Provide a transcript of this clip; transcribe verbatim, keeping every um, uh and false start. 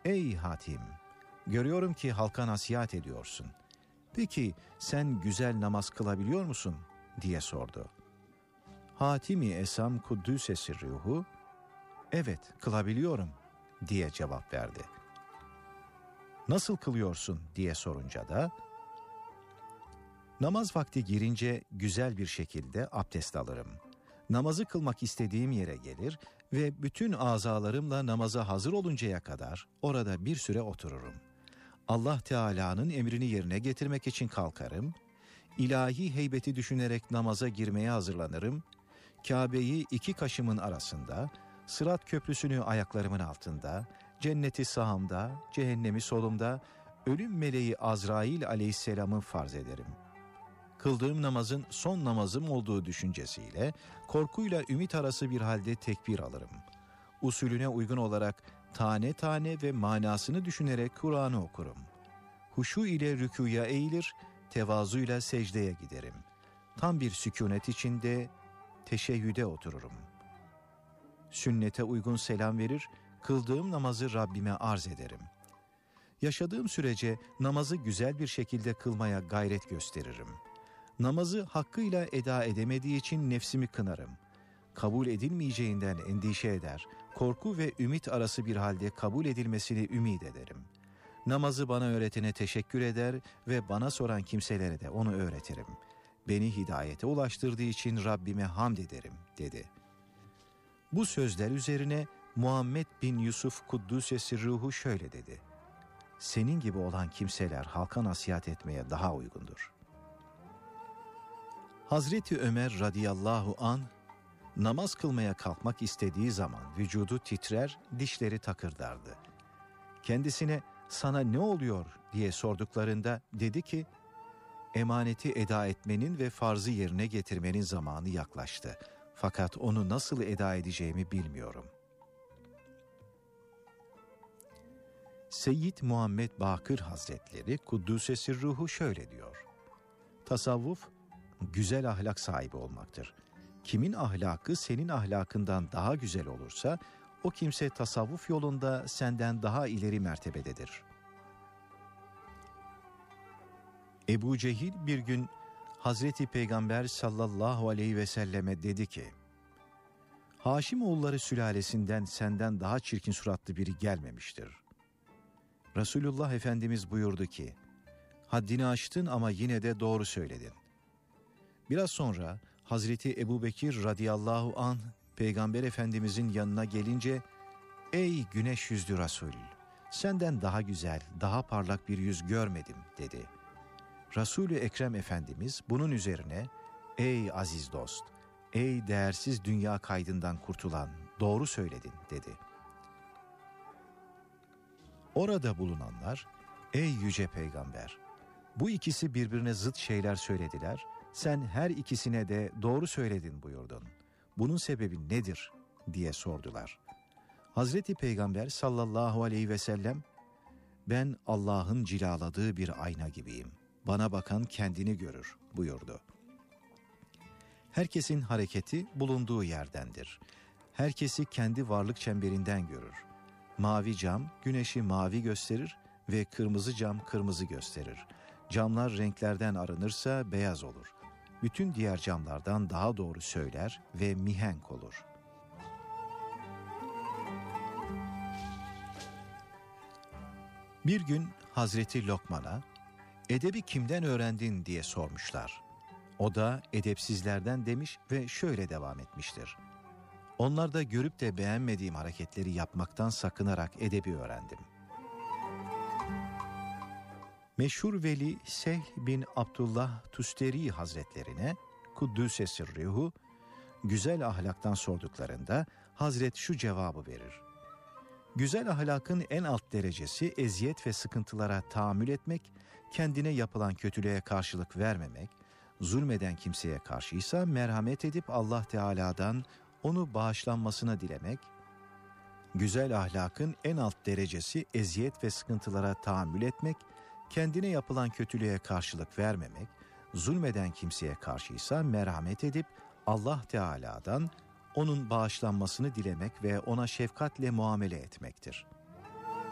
''Ey Hatim, görüyorum ki halka nasihat ediyorsun. Peki sen güzel namaz kılabiliyor musun?'' diye sordu. Hatim-i Esam Kuddüs'e sirruhu, ''Evet, kılabiliyorum.'' diye cevap verdi. ''Nasıl kılıyorsun?'' diye sorunca da, ''Namaz vakti girince güzel bir şekilde abdest alırım. Namazı kılmak istediğim yere gelir ve bütün azalarımla namaza hazır oluncaya kadar orada bir süre otururum. Allah Teala'nın emrini yerine getirmek için kalkarım. İlahi heybeti düşünerek namaza girmeye hazırlanırım. Kabe'yi iki kaşımın arasında, Sırat köprüsünü ayaklarımın altında, cenneti sağımda, cehennemi solumda, ölüm meleği Azrail aleyhisselamı farz ederim. Kıldığım namazın son namazım olduğu düşüncesiyle, korkuyla ümit arası bir halde tekbir alırım. Usulüne uygun olarak tane tane ve manasını düşünerek Kur'an'ı okurum. Huşu ile rükûya eğilir, tevazuyla secdeye giderim. Tam bir sükûnet içinde teşehhüde otururum. Sünnete uygun selam verir, kıldığım namazı Rabbime arz ederim. Yaşadığım sürece namazı güzel bir şekilde kılmaya gayret gösteririm. Namazı hakkıyla eda edemediği için nefsimi kınarım. Kabul edilmeyeceğinden endişe eder, korku ve ümit arası bir halde kabul edilmesini ümit ederim. Namazı bana öğretene teşekkür eder ve bana soran kimselere de onu öğretirim. Beni hidayete ulaştırdığı için Rabbime hamd ederim, dedi. Bu sözler üzerine Muhammed bin Yusuf Kuddüs'e sirruhu şöyle dedi. Senin gibi olan kimseler halka nasihat etmeye daha uygundur. Hazreti Ömer radıyallahu anh, namaz kılmaya kalkmak istediği zaman vücudu titrer, dişleri takırdardı. Kendisine sana ne oluyor diye sorduklarında dedi ki, emaneti eda etmenin ve farzı yerine getirmenin zamanı yaklaştı. Fakat onu nasıl eda edeceğimi bilmiyorum. Seyyid Muhammed Bakır Hazretleri Kuddüs'e sirruhu şöyle diyor. Tasavvuf, güzel ahlak sahibi olmaktır. Kimin ahlakı senin ahlakından daha güzel olursa, o kimse tasavvuf yolunda senden daha ileri mertebededir. Ebu Cehil bir gün Hazreti Peygamber sallallahu aleyhi ve selleme dedi ki, Haşimoğulları sülalesinden senden daha çirkin suratlı biri gelmemiştir. Resulullah Efendimiz buyurdu ki, haddini aştın ama yine de doğru söyledin. Biraz sonra Hazreti Ebubekir radıyallahu anh Peygamber Efendimizin yanına gelince, ey güneş yüzlü Resul, senden daha güzel, daha parlak bir yüz görmedim dedi. Resul-i Ekrem Efendimiz bunun üzerine, ey aziz dost, ey değersiz dünya kaydından kurtulan, doğru söyledin dedi. Orada bulunanlar, ey yüce peygamber, bu ikisi birbirine zıt şeyler söylediler, sen her ikisine de doğru söyledin buyurdun. Bunun sebebi nedir diye sordular. Hazreti Peygamber sallallahu aleyhi ve sellem, ben Allah'ın cilaladığı bir ayna gibiyim. Bana bakan kendini görür buyurdu. Herkesin hareketi bulunduğu yerdendir. Herkesi kendi varlık çemberinden görür. Mavi cam güneşi mavi gösterir ve kırmızı cam kırmızı gösterir. Camlar renklerden arınırsa beyaz olur. Bütün diğer camlardan daha doğru söyler ve mihenk olur. Bir gün Hazreti Lokman'a, edebi kimden öğrendin diye sormuşlar. O da edepsizlerden demiş ve şöyle devam etmiştir. Onlarda görüp de beğenmediğim hareketleri yapmaktan sakınarak edebi öğrendim. Meşhur veli Sehl bin Abdullah Tusteri Hazretlerine Kuddüs'e sirruhu güzel ahlaktan sorduklarında Hazret şu cevabı verir. Güzel ahlakın en alt derecesi eziyet ve sıkıntılara tahammül etmek, kendine yapılan kötülüğe karşılık vermemek, zulmeden kimseye karşıysa merhamet edip Allah Teala'dan onu bağışlanmasına dilemek, güzel ahlakın en alt derecesi eziyet ve sıkıntılara tahammül etmek, kendine yapılan kötülüğe karşılık vermemek, zulmeden kimseye karşıysa merhamet edip Allah Teala'dan onun bağışlanmasını dilemek ve ona şefkatle muamele etmektir.